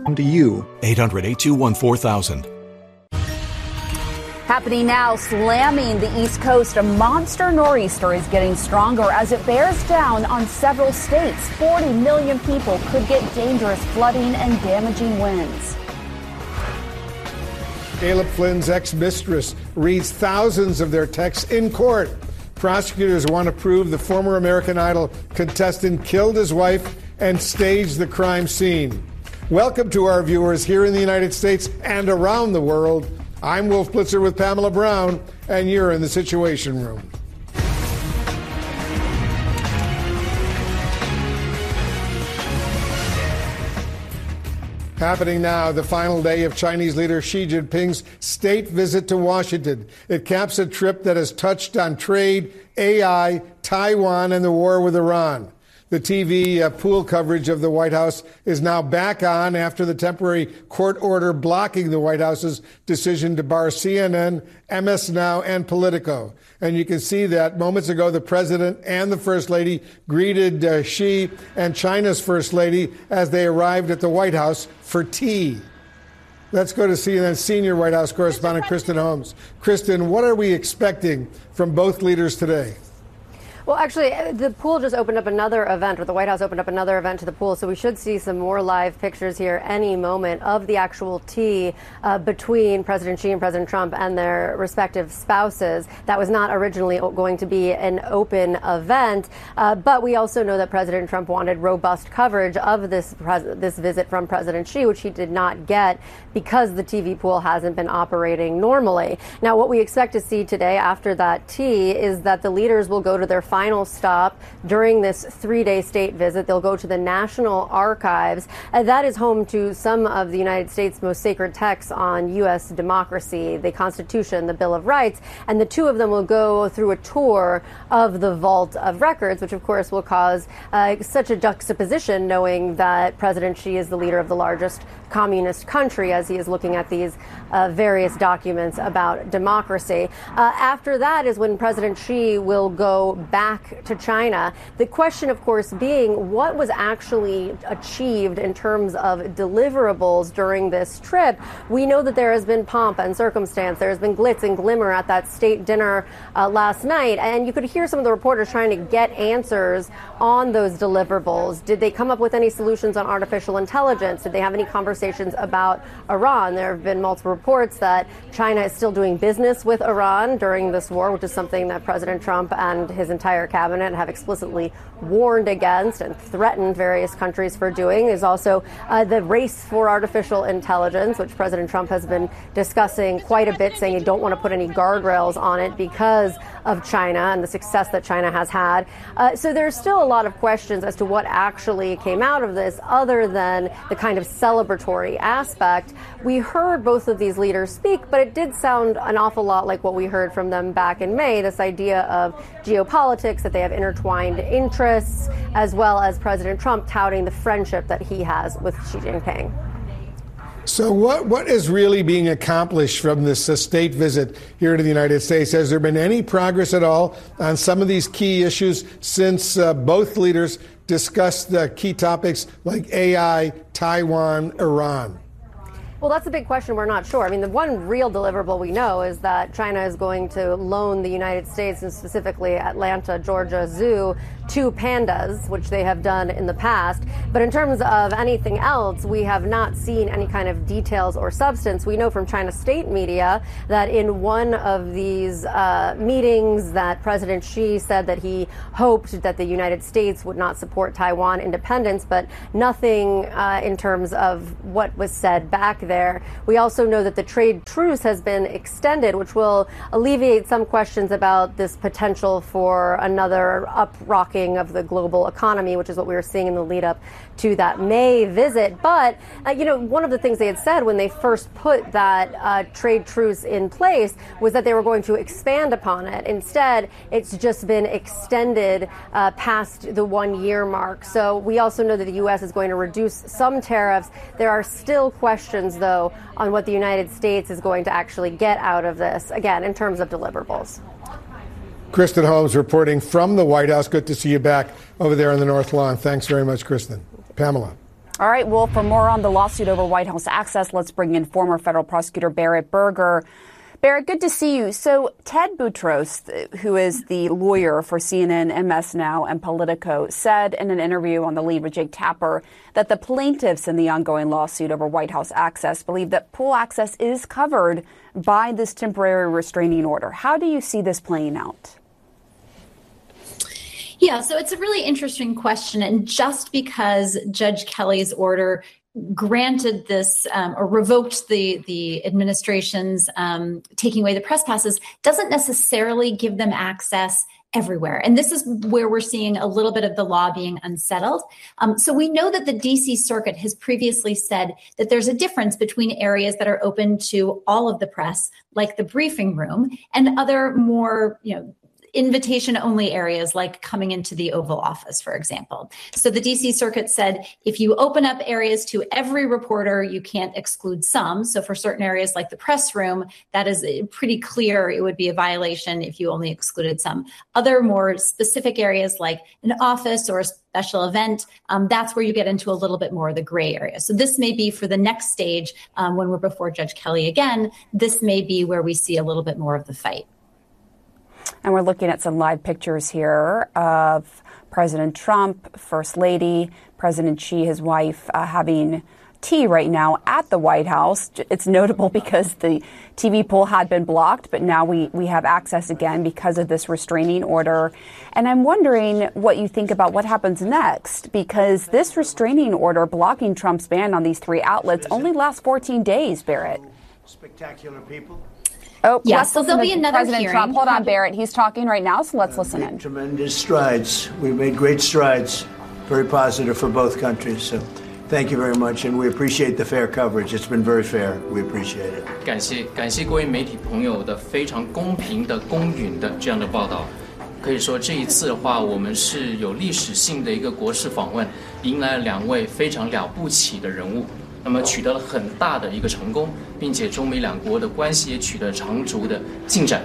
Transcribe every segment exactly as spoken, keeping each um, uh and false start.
To you. eight hundred, eight two one, four thousand. Happening now, slamming the East Coast. A monster nor'easter is getting stronger as it bears down on several states. forty million people could get dangerous flooding and damaging winds. Caleb Flynn's ex-mistress reads thousands of their texts in court. Prosecutors want to prove the former American Idol contestant killed his wife and staged the crime scene. Welcome to our viewers here in the United States and around the world. I'm Wolf Blitzer with Pamela Brown, and you're in the Situation Room. Happening now, the final day of Chinese leader Xi Jinping's state visit to Washington. It caps a trip that has touched on trade, A I, Taiwan, and the war with Iran. The T V uh, pool coverage of the White House is now back on after the temporary court order blocking the White House's decision to bar C N N, M S Now, and Politico. And you can see that moments ago, the president and the first lady greeted uh, Xi and China's first lady as they arrived at the White House for tea. Let's go to C N N senior White House correspondent Kristen Holmes. Kristen, what are we expecting from both leaders today? Well, actually, the pool just opened up another event, or the White House opened up another event to the pool, so we should see some more live pictures here any moment of the actual tea uh, between President Xi and President Trump and their respective spouses. That was not originally going to be an open event, uh, but we also know that President Trump wanted robust coverage of this pres- this visit from President Xi, which he did not get because the T V pool hasn't been operating normally. Now, what we expect to see today after that tea is that the leaders will go to their final stop during this three-day state visit. They'll go to the National Archives. Uh, that is home to some of the United States' most sacred texts on U S democracy, the Constitution, the Bill of Rights, and the two of them will go through a tour of the Vault of Records, which of course will cause uh, such a juxtaposition knowing that President Xi is the leader of the largest communist country as he is looking at these uh, various documents about democracy. Uh, after that is when President Xi will go back to China. The question, of course, being what was actually achieved in terms of deliverables during this trip. We know that there has been pomp and circumstance. There has been glitz and glimmer at that state dinner uh, last night, and you could hear some of the reporters trying to get answers on those deliverables. Did they come up with any solutions on artificial intelligence? Did they have any conversations about Iran? There have been multiple reports that China is still doing business with Iran during this war, which is something that President Trump and his entire cabinet have explicitly warned against and threatened various countries for doing. There's also uh, the race for artificial intelligence, which President Trump has been discussing quite a bit, saying he don't want to put any guardrails on it because of China and the success that China has had. Uh, so there's still a lot of questions as to what actually came out of this other than the kind of celebratory aspect. We heard both of these leaders speak, but it did sound an awful lot like what we heard from them back in May, this idea of geopolitics, that they have intertwined interests, as well as President Trump touting the friendship that he has with Xi Jinping. So what, what is really being accomplished from this uh, state visit here to the United States? Has there been any progress at all on some of these key issues since uh, both leaders discussed uh, key topics like A I, Taiwan, Iran? Well, that's a big question. We're not sure. I mean, the one real deliverable we know is that China is going to loan the United States, and specifically Atlanta, Georgia Zoo, two pandas, which they have done in the past. But in terms of anything else, we have not seen any kind of details or substance. We know from China state media that in one of these uh, meetings that President Xi said that he hoped that the United States would not support Taiwan independence, but nothing uh, in terms of what was said back there. We also know that the trade truce has been extended, which will alleviate some questions about this potential for another uprocking of the global economy, which is what we were seeing in the lead up to that May visit. But, uh, you know, one of the things they had said when they first put that uh, trade truce in place was that they were going to expand upon it. Instead, it's just been extended uh, past the one year mark. So we also know that the U S is going to reduce some tariffs. There are still questions, though, on what the United States is going to actually get out of this, again, in terms of deliverables. Kristen Holmes reporting from the White House. Good to see you back over there on the North Lawn. Thanks very much, Kristen. Pamela. All right, well, for more on the lawsuit over White House access, let's bring in former federal prosecutor Barrett Berger. Barrett, good to see you. So Ted Boutros, who is the lawyer for C N N, M S Now, and Politico, said in an interview on The Lead with Jake Tapper that the plaintiffs in the ongoing lawsuit over White House access believe that pool access is covered by this temporary restraining order. How do you see this playing out? Yeah, so it's a really interesting question. And just because Judge Kelly's order granted this um, or revoked the, the administration's um, taking away the press passes doesn't necessarily give them access everywhere. And this is where we're seeing a little bit of the law being unsettled. Um, so we know that the D C Circuit has previously said that there's a difference between areas that are open to all of the press, like the briefing room, and other more, you know, invitation-only areas like coming into the Oval Office, for example. So the D C Circuit said if you open up areas to every reporter, you can't exclude some. So for certain areas like the press room, that is pretty clear it would be a violation if you only excluded some. Other more specific areas like an office or a special event, um, that's where you get into a little bit more of the gray area. So this may be for the next stage um, when we're before Judge Kelly again. This may be where we see a little bit more of the fight. And we're looking at some live pictures here of President Trump, First Lady, President Xi, his wife, uh, having tea right now at the White House. It's notable because the T V poll had been blocked, but now we, we have access again because of this restraining order. And I'm wondering what you think about what happens next, because this restraining order blocking Trump's ban on these three outlets only lasts fourteen days, Barrett. Spectacular people. Oh, yeah, let's so listen there'll to be another President hearing. Trump. Hold on, Barrett. He's talking right now, so let's listen in. Tremendous strides. We've made great strides. Very positive for both countries. So thank you very much, and we appreciate the fair coverage. It's been very fair. We appreciate it. 感谢感谢各位媒体朋友的非常公平的、公允的这样的报道。可以说这一次的话，我们是有历史性的一个国事访问，迎来了两位非常了不起的人物。那么取得了很大的一个成功，并且中美两国的关系也取得长足的进展。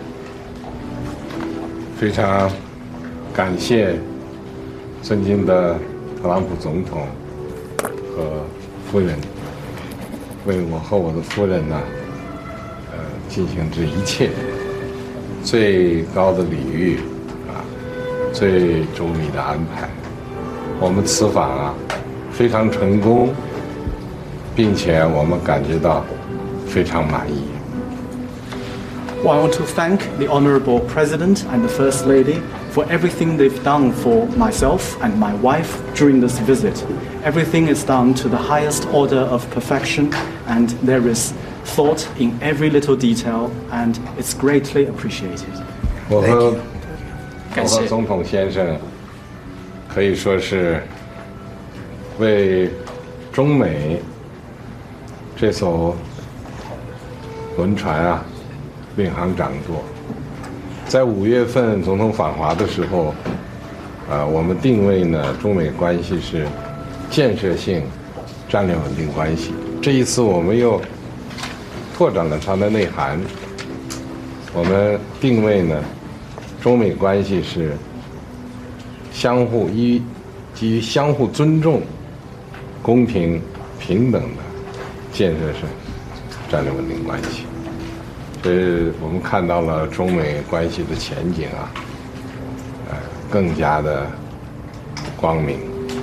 非常感谢尊敬的特朗普总统和夫人为我和我的夫人呢，呃，进行这一切最高的礼遇啊，最周密的安排。我们此访啊非常成功。并且我们感觉到非常满意。 Well, I want to thank the Honorable President and the First Lady for everything they've done for myself and my wife during this visit. Everything is done to the highest order of perfection, and there is thought in every little detail, and it's greatly appreciated. 我和我和总统先生可以说是为中美这艘轮船啊，领航掌舵。在五月份总统访华的时候，呃，我们定位呢，中美关系是建设性战略稳定关系。这一次我们又拓展了它的内涵，我们定位呢，中美关系是相互依基于相互尊重、公平平等的。 建设性战略稳定关系，所以我们看到了中美关系的前景啊，呃，更加的光明。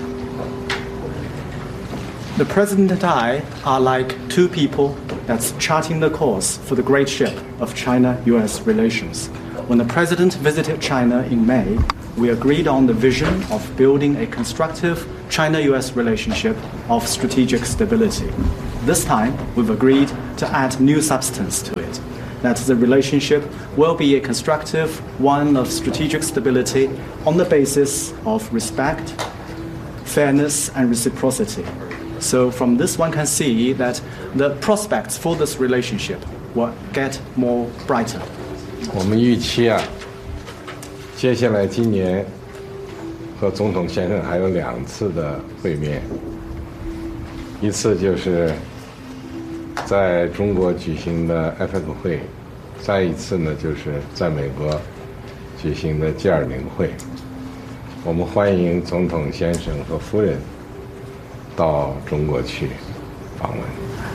The President and I are like two people that's charting the course for the great ship of China-U S relations. When the President visited China in May, we agreed on the vision of building a constructive China-U S relationship of strategic stability. This time, we've agreed to add new substance to it. That the relationship will be a constructive one of strategic stability on the basis of respect, fairness, and reciprocity. So from this one can see that the prospects for this relationship will get more brighter. 我们预期啊，接下来今年和总统先生还有两次的会面，一次就是在中国举行的 A P E C 会，再一次呢就是在美国举行的 G 二零 会。我们欢迎总统先生和夫人到中国去访问。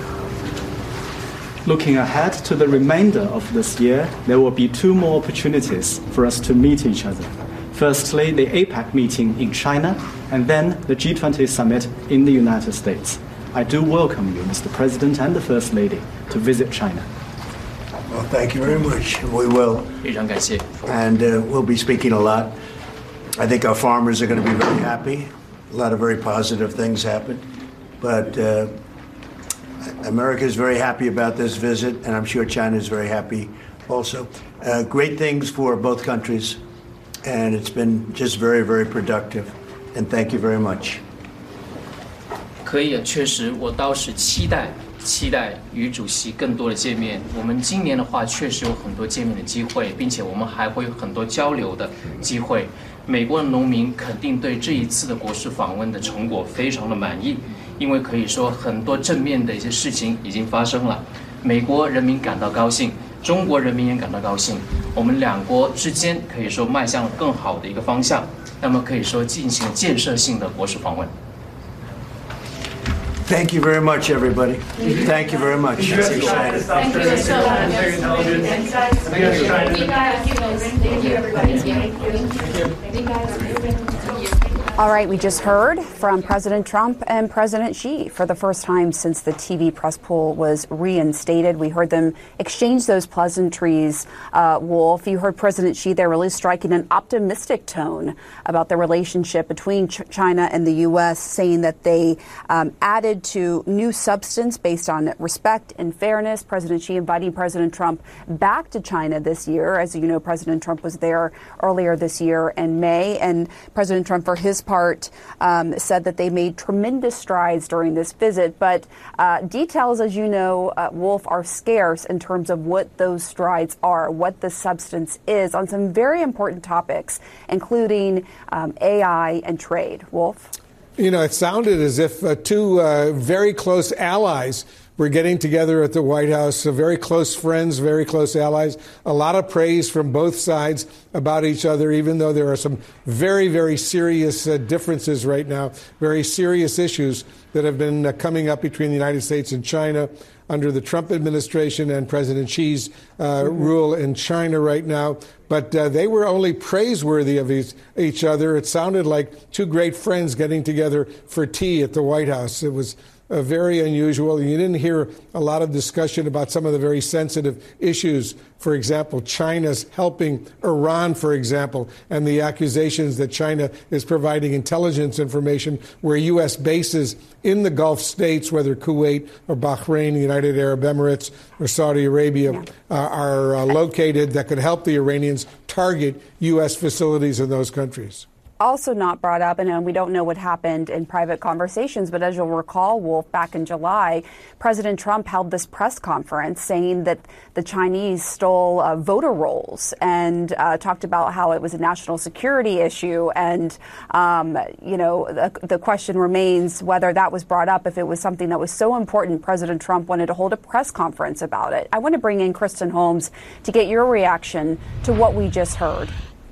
Looking ahead to the remainder of this year, there will be two more opportunities for us to meet each other. Firstly, the APEC meeting in China, and then the G twenty summit in the United States. I do welcome you, Mister President and the First Lady, to visit China. Well, thank you very much. We will. 非常感谢。 And uh, we'll be speaking a lot. I think our farmers are going to be very happy. A lot of very positive things happened. But uh, America is very happy about this visit, and I'm sure China is very happy also. Uh, great things for both countries, and it's been just very, very productive. And thank you very much. 可以，确实，我倒是期待期待与主席更多的见面。我们今年的话，确实有很多见面的机会，并且我们还会有很多交流的机会。美国的农民肯定对这一次的国事访问的成果非常的满意，因为可以说很多正面的一些事情已经发生了，美国人民感到高兴，中国人民也感到高兴，我们两国之间可以说迈向了更好的一个方向，那么可以说进行建设性的国事访问。 Thank you very much, everybody. Thank you very much. Thank you so much. Very intelligent. Thank you guys. Thank you, everybody. Thank you guys. All right, we just heard from President Trump and President Xi for the first time since the T V press pool was reinstated. We heard them exchange those pleasantries. Uh, Wolf, you heard President Xi there really striking an optimistic tone about the relationship between Ch- China and the U S, saying that they um, added to new substance based on respect and fairness. President Xi inviting President Trump back to China this year. As you know, President Trump was there earlier this year in May, and President Trump, for his part, um, said that they made tremendous strides during this visit. But uh, details, as you know, uh, Wolf, are scarce in terms of what those strides are, what the substance is on some very important topics, including um, A I and trade. Wolf? You know, it sounded as if uh, two uh, very close allies were getting together at the White House, so very close friends, very close allies. A lot of praise from both sides about each other, even though there are some very, very serious uh, differences right now, very serious issues that have been uh, coming up between the United States and China under the Trump administration and President Xi's uh, mm-hmm. rule in China right now. But uh, they were only praiseworthy of each, each other. It sounded like two great friends getting together for tea at the White House. It was Uh, very unusual. You didn't hear a lot of discussion about some of the very sensitive issues. For example, China's helping Iran, for example, and the accusations that China is providing intelligence information where U S bases in the Gulf states, whether Kuwait or Bahrain, the United Arab Emirates or Saudi Arabia, yeah. uh, are uh, located that could help the Iranians target U S facilities in those countries. Also not brought up, and we don't know what happened in private conversations, but as you'll recall, Wolf, back in July, President Trump held this press conference saying that the Chinese stole uh, voter rolls and uh, talked about how it was a national security issue. And, um, you know, the, the question remains whether that was brought up, if it was something that was so important, President Trump wanted to hold a press conference about it. I want to bring in Kristen Holmes to get your reaction to what we just heard.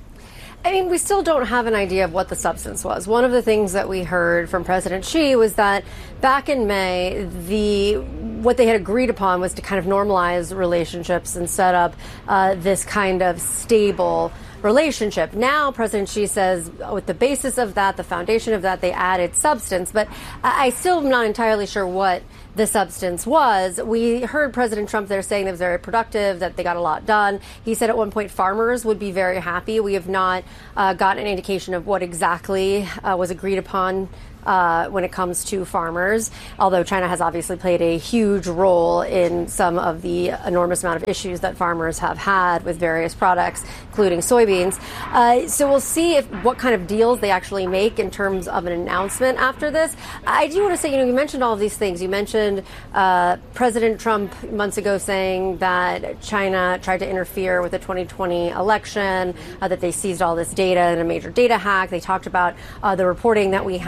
I mean, we still don't have an idea of what the substance was. One of the things that we heard from President Xi was that back in May, the what they had agreed upon was to kind of normalize relationships and set up uh, this kind of stable relationship. Now, President Xi says with the basis of that, the foundation of that, they added substance. But I, I still am not entirely sure what the substance was. We heard President Trump there saying it was very productive, that they got a lot done. He said at one point farmers would be very happy. We have not uh, gotten an indication of what exactly uh, was agreed upon Uh, when it comes to farmers, although China has obviously played a huge role in some of the enormous amount of issues that farmers have had with various products, including soybeans. Uh, so we'll see if what kind of deals they actually make in terms of an announcement after this. I do want to say, you know, you mentioned all of these things. You mentioned uh, President Trump months ago saying that China tried to interfere with the twenty twenty election, uh, that they seized all this data in a major data hack. They talked about uh, the reporting that we have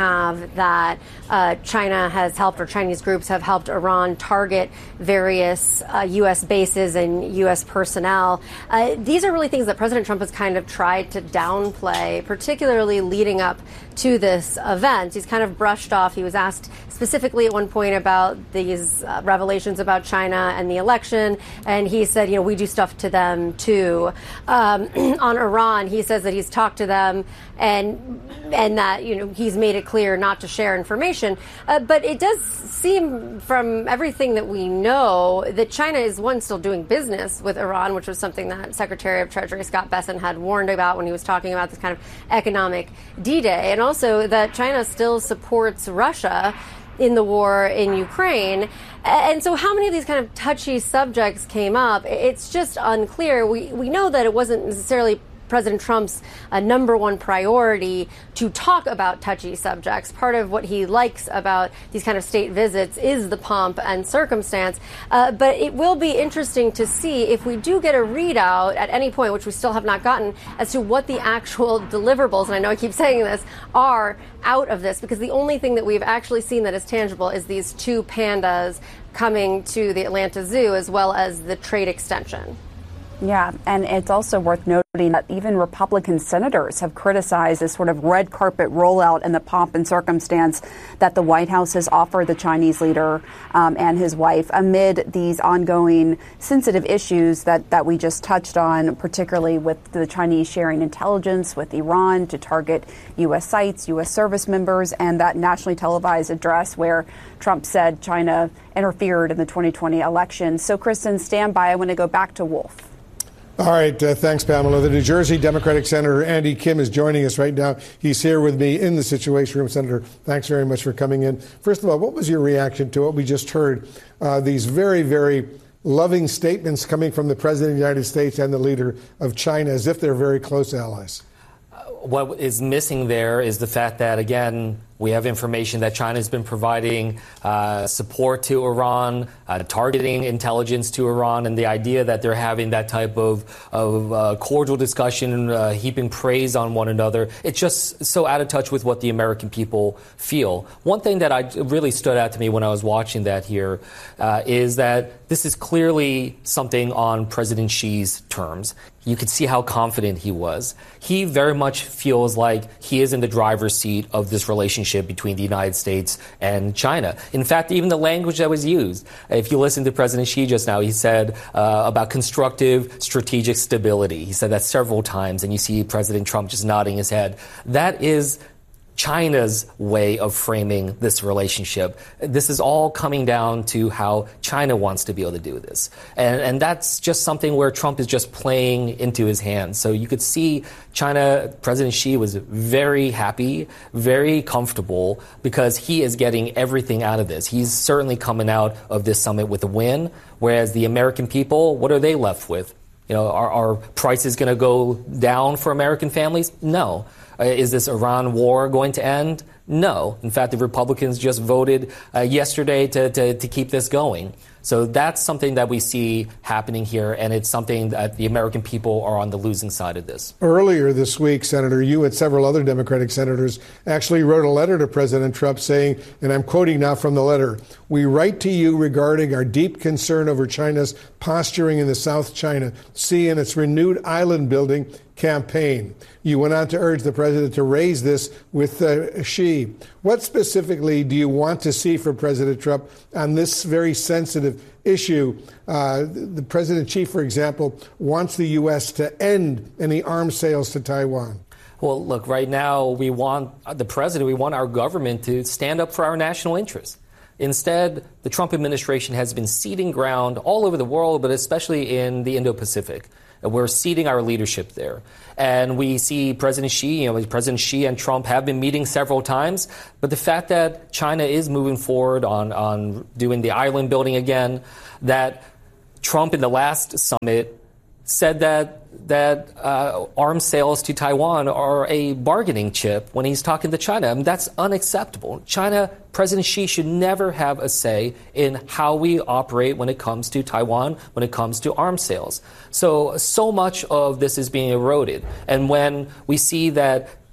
believe that uh, China has helped, or Chinese groups have helped Iran target various uh, U S bases and U S personnel. Uh, these are really things that President Trump has kind of tried to downplay, particularly leading up to this event. He's kind of brushed off. He was asked specifically at one point about these uh, revelations about China and the election, and he said, you know, we do stuff to them too. Um, on Iran, he says that he's talked to them and and that, you know, he's made it clear not to share information. Uh, but it does seem from everything that we know that China is, one, still doing business with Iran, which was something that Secretary of Treasury Scott Bessent had warned about when he was talking about this kind of economic D-Day, and also that China still supports Russia in the war in Ukraine. And so how many of these kind of touchy subjects came up? It's just unclear. We we know that it wasn't necessarily President Trump's uh, number one priority to talk about touchy subjects. Part of what he likes about these kind of state visits is the pomp and circumstance. Uh, but it will be interesting to see if we do get a readout at any point, which we still have not gotten, as to what the actual deliverables, and I know I keep saying this, are out of this, because the only thing that we've actually seen that is tangible is these two pandas coming to the Atlanta Zoo, as well as the trade extension. Yeah, and it's also worth noting that even Republican senators have criticized this sort of red carpet rollout and the pomp and circumstance that the White House has offered the Chinese leader um, and his wife amid these ongoing sensitive issues that, that we just touched on, particularly with the Chinese sharing intelligence with Iran to target U S sites, U S service members, and that nationally televised address where Trump said China interfered in the twenty twenty election. So, Kristen, stand by. I want to go back to Wolf. All right. Uh, thanks, Pamela. The New Jersey Democratic Senator Andy Kim is joining us right now. He's here with me in the Situation Room. Senator, thanks very much for coming in. First of all, what was your reaction to what we just heard? Uh, these very, very loving statements coming from the President of the United States and the leader of China, as if they're very close allies. Uh, what is missing there is the fact that, again, we have information that China has been providing uh, support to Iran, uh, targeting intelligence to Iran, and the idea that they're having that type of, of uh, cordial discussion, uh, heaping praise on one another. It's just so out of touch with what the American people feel. One thing that I really stood out to me when I was watching that here uh, is that this is clearly something on President Xi's terms. You could see how confident he was. He very much feels like he is in the driver's seat of this relationship between the United States and China. In fact, even the language that was used, if you listen to President Xi just now, he said uh, about constructive strategic stability. He said that several times, and you see President Trump just nodding his head. That is China's way of framing this relationship. This is all coming down to how China wants to be able to do this. And, and that's just something where Trump is just playing into his hands. So you could see China, President Xi was very happy, very comfortable, because he is getting everything out of this. He's certainly coming out of this summit with a win, whereas the American people, what are they left with? You know, are, are prices going to go down for American families? No. Uh, is this Iran war going to end? No. In fact, the Republicans just voted uh, yesterday to, to, to keep this going. So that's something that we see happening here, and it's something that the American people are on the losing side of this. Earlier this week, Senator, you and several other Democratic senators actually wrote a letter to President Trump saying, and I'm quoting now from the letter, "We write to you regarding our deep concern over China's posturing in the South China Sea and its renewed island building campaign." You went on to urge the president to raise this with uh, Xi. What specifically do you want to see from President Trump on this very sensitive issue? Uh, the President Xi, for example, wants the U S to end any arms sales to Taiwan. Well, look, right now we want the president, we want our government to stand up for our national interests. Instead, the Trump administration has been ceding ground all over the world, but especially in the Indo-Pacific. We're ceding our leadership there. And we see President Xi, you know, President Xi and Trump have been meeting several times. But the fact that China is moving forward on, on doing the island building again, that Trump in the last summit said that that uh, arms sales to Taiwan are a bargaining chip when he's talking to China. I mean, that's unacceptable. China, President Xi should never have a say in how we operate when it comes to Taiwan, when it comes to arms sales. So, so much of this is being eroded. And when we see that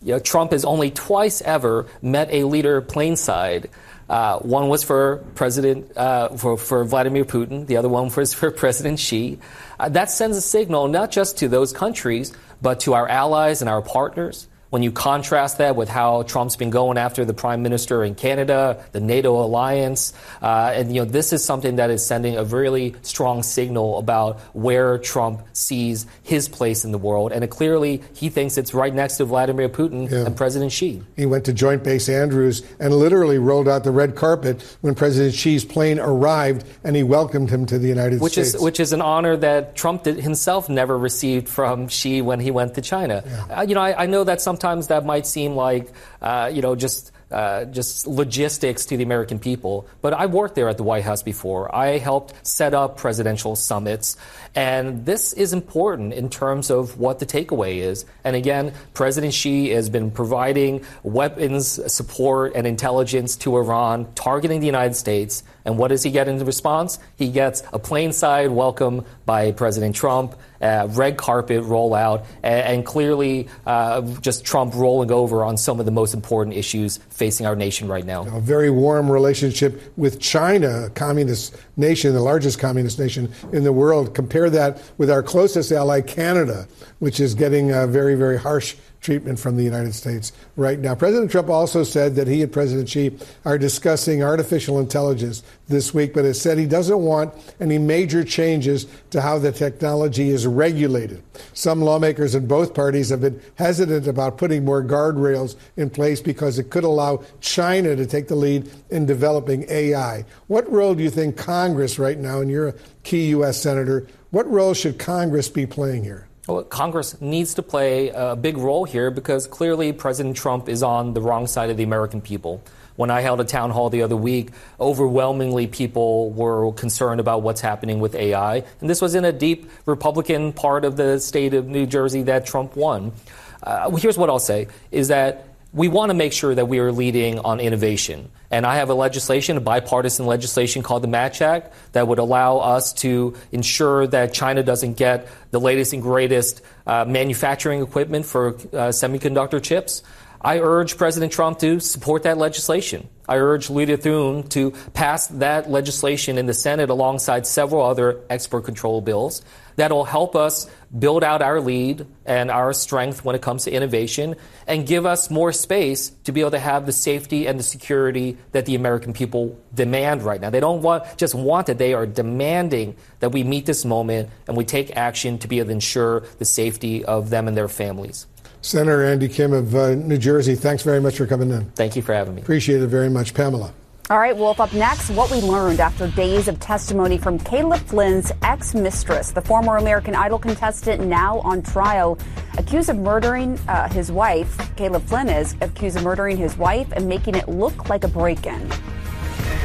you know, Trump has only twice ever met a leader plainside. Uh, one was for President uh, for, for Vladimir Putin. The other one was for President Xi. Uh, that sends a signal not just to those countries, but to our allies and our partners. When you contrast that with how Trump's been going after the prime minister in Canada, the NATO alliance, uh, and you know this is something that is sending a really strong signal about where Trump sees his place in the world. And it clearly, he thinks it's right next to Vladimir Putin yeah. and President Xi. He went to Joint Base Andrews and literally rolled out the red carpet when President Xi's plane arrived, and he welcomed him to the United which States. Is, which is an honor that Trump did himself never received from Xi when he went to China. Yeah. Uh, you know, I, I know that sometimes Sometimes that might seem like, uh, you know, just uh, just logistics to the American people. But I worked there at the White House before. I helped set up presidential summits. And this is important in terms of what the takeaway is. And again, President Xi has been providing weapons support and intelligence to Iran, targeting the United States. And what does he get in response? He gets a plainside welcome by President Trump, uh, red carpet rollout, and, and clearly uh, just Trump rolling over on some of the most important issues facing our nation right now. A very warm relationship with China, a communist nation, the largest communist nation in the world. Compare that with our closest ally, Canada, which is getting a very, very harsh treatment from the United States right now. President Trump also said that he and President Xi are discussing artificial intelligence this week, but has said he doesn't want any major changes to how the technology is regulated. Some lawmakers in both parties have been hesitant about putting more guardrails in place because it could allow China to take the lead in developing A I. What role do you think Congress right now, and you're a key U S senator, what role should Congress be playing here? Well, Congress needs to play a big role here because clearly President Trump is on the wrong side of the American people. When I held a town hall the other week, overwhelmingly people were concerned about what's happening with A I. And this was in a deep Republican part of the state of New Jersey that Trump won. Uh, here's what I'll say, is that we want to make sure that we are leading on innovation. And I have a legislation, a bipartisan legislation called the Match Act that would allow us to ensure that China doesn't get the latest and greatest uh, manufacturing equipment for uh, semiconductor chips. I urge President Trump to support that legislation. I urge Leader Thune to pass that legislation in the Senate alongside several other export control bills that'll help us build out our lead and our strength when it comes to innovation and give us more space to be able to have the safety and the security that the American people demand right now. They don't want just want it. They are demanding that we meet this moment and we take action to be able to ensure the safety of them and their families. Senator Andy Kim of uh, New Jersey, thanks very much for coming in. Thank you for having me. Appreciate it very much. Pamela. All right, Wolf, up next, what we learned after days of testimony from Caleb Flynn's ex-mistress, the former American Idol contestant now on trial, accused of murdering uh, his wife. Caleb Flynn is accused of murdering his wife and making it look like a break-in.